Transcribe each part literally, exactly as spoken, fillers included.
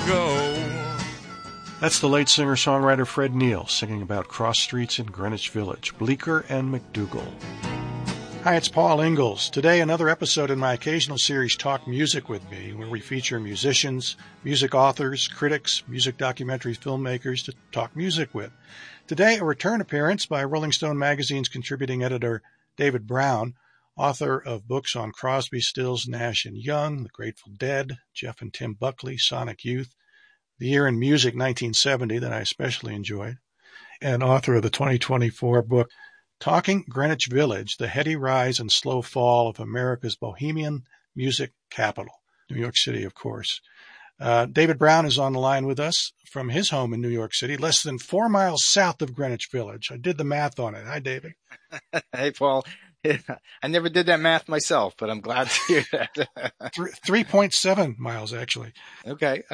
go. That's the late singer-songwriter Fred Neil singing about cross streets in Greenwich Village, Bleecker and McDougal. Hi, it's Paul Ingalls. Today, another episode in my occasional series, Talk Music With Me, where we feature musicians, music authors, critics, music documentary filmmakers to talk music with. Today, a return appearance by Rolling Stone magazine's contributing editor David Brown, author of books on Crosby, Stills, Nash and Young, The Grateful Dead, Jeff and Tim Buckley, Sonic Youth, The Year in Music nineteen seventy that I especially enjoyed, and author of the twenty twenty-four book Talking Greenwich Village, The Heady Rise and Slow Fall of America's Bohemian Music Capital, New York City, of course. Uh, David Brown is on the line with us from his home in New York City, less than four miles south of Greenwich Village. I did the math on it. Hi, David. Hey, Paul. I never did that math myself, but I'm glad to hear that. three point seven miles, actually. Okay.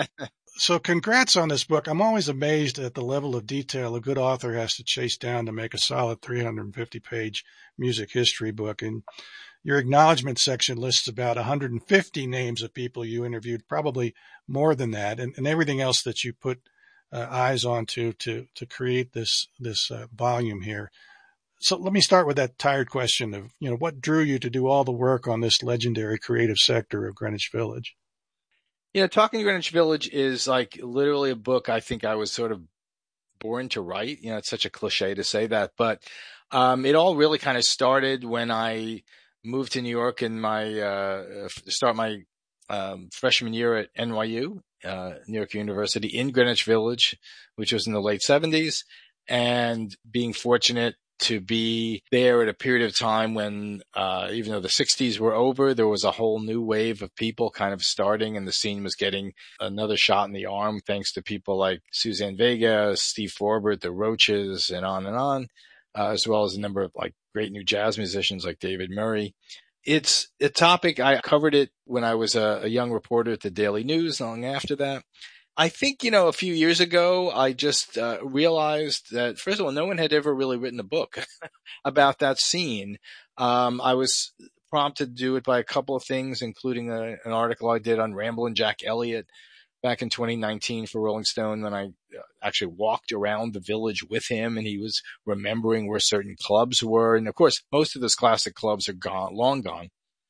So congrats on this book. I'm always amazed at the level of detail a good author has to chase down to make a solid three hundred fifty page music history book. And your acknowledgement section lists about one hundred fifty names of people you interviewed, probably more than that, and, and everything else that you put uh, eyes onto to to create this this uh, volume here. So let me start with that tired question of, you know, what drew you to do all the work on this legendary creative sector of Greenwich Village? You know, Talking Greenwich Village is like literally a book I think I was sort of born to write. You know, it's such a cliche to say that, but um, it all really kind of started when I moved to New York in my uh, start my um, freshman year at N Y U, uh, New York University in Greenwich Village, which was in the late seventies, and being fortunate to be there at a period of time when, uh, even though the sixties were over, there was a whole new wave of people kind of starting, and the scene was getting another shot in the arm thanks to people like Suzanne Vega, Steve Forbert, the Roaches, and on and on, uh, as well as a number of like great new jazz musicians like David Murray. It's a topic I covered it when I was a, a young reporter at the Daily News, long after that. I think, you know, a few years ago, I just uh, realized that, first of all, no one had ever really written a book about that scene. Um, I was prompted to do it by a couple of things, including a, an article I did on Ramblin' Jack Elliott back in twenty nineteen for Rolling Stone, when I actually walked around the village with him, and he was remembering where certain clubs were. And, of course, most of those classic clubs are gone, long gone.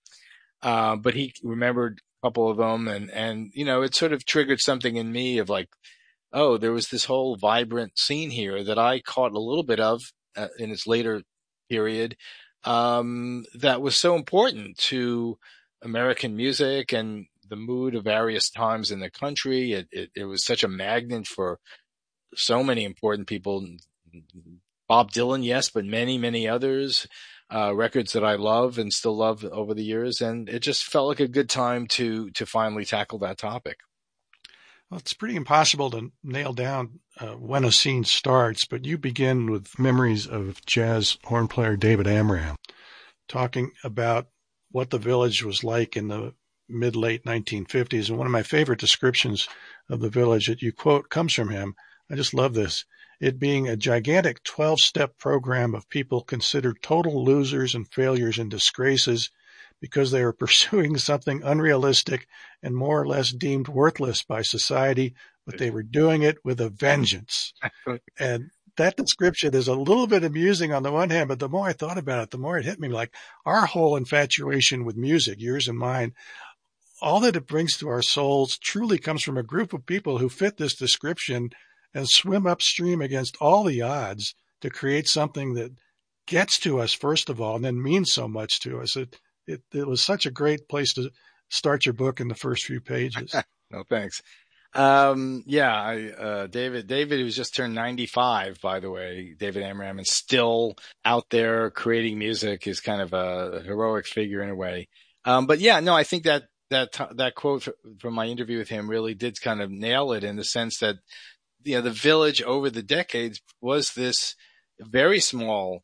Uh, but he remembered couple of them, and and you know, it sort of triggered something in me of like, oh, there was this whole vibrant scene here that I caught a little bit of uh, in its later period, um, that was so important to American music and the mood of various times in the country. It it, it was such a magnet for so many important people. Bob Dylan, yes, but many, many others. Uh, records that I love and still love over the years. And it just felt like a good time to, to finally tackle that topic. Well, it's pretty impossible to nail down uh, when a scene starts, but you begin with memories of jazz horn player David Amram, talking about what the village was like in the mid-late nineteen fifties. And one of my favorite descriptions of the village that you quote comes from him. I just love this. It being a gigantic twelve-step program of people considered total losers and failures and disgraces because they were pursuing something unrealistic and more or less deemed worthless by society, but they were doing it with a vengeance. And that description is a little bit amusing on the one hand, but the more I thought about it, the more it hit me like our whole infatuation with music, yours and mine, all that it brings to our souls truly comes from a group of people who fit this description and swim upstream against all the odds to create something that gets to us, first of all, and then means so much to us. It, it, it was such a great place to start your book in the first few pages. No, thanks. Um, yeah, I, uh, David, David, who's just turned ninety-five, by the way, David Amram, and still out there creating music, is kind of a heroic figure in a way. Um, but yeah, no, I think that, that, that quote from my interview with him really did kind of nail it, in the sense that, you know, the village over the decades was this very small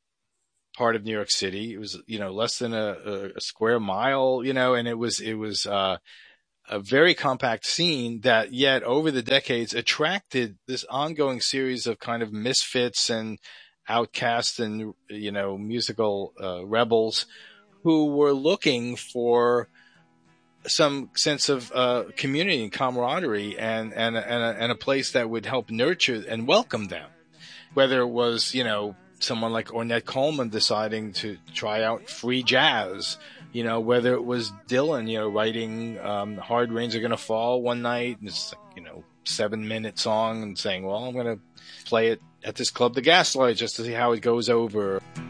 part of New York City. It was, you know, less than a, a square mile, you know, and it was, it was, uh, a very compact scene that yet over the decades attracted this ongoing series of kind of misfits and outcasts and, you know, musical, uh, rebels who were looking for some sense of uh, community and camaraderie, and and and a, and a place that would help nurture and welcome them. Whether it was, you know, someone like Ornette Coleman deciding to try out free jazz, you know, whether it was Dylan, you know, writing um, Hard Rains Are Gonna Fall one night, and it's, you know, seven minute song, and saying, well, I'm going to play it at this club, The Gaslight, just to see how it goes over.